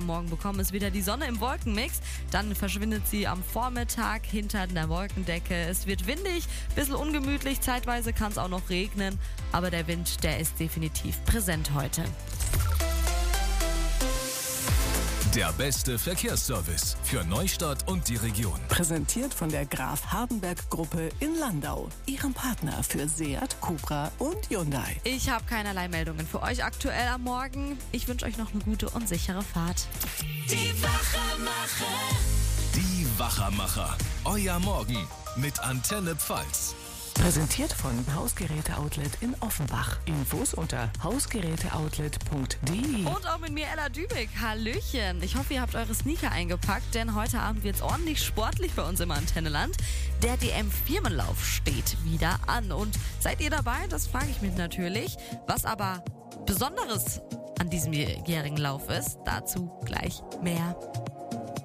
am Morgen bekommen, ist wieder die Sonne im Wolkenmix. Dann verschwindet sie am Vormittag hinter der Wolkendecke. Es wird windig, bisschen ungemütlich, zeitweise kann es auch noch regnen. Aber der Wind, der ist definitiv präsent heute. Der beste Verkehrsservice für Neustadt und die Region. Präsentiert von der Graf Hardenberg Gruppe in Landau, ihrem Partner für Seat, Cupra und Hyundai. Ich habe keinerlei Meldungen für euch aktuell am Morgen. Ich wünsche euch noch eine gute und sichere Fahrt. Die Wachermacher. Die Wachermacher. Euer Morgen mit Antenne Pfalz. Präsentiert von Hausgeräte-Outlet in Offenbach. Infos unter hausgeräteoutlet.de. Und auch mit mir Ella Dübig. Hallöchen. Ich hoffe, ihr habt eure Sneaker eingepackt, denn heute Abend wird's ordentlich sportlich bei uns im Antenneland. Der DM-Firmenlauf steht wieder an. Und seid ihr dabei? Das frage ich mich natürlich. Was aber Besonderes an diesem jährigen Lauf ist, dazu gleich mehr.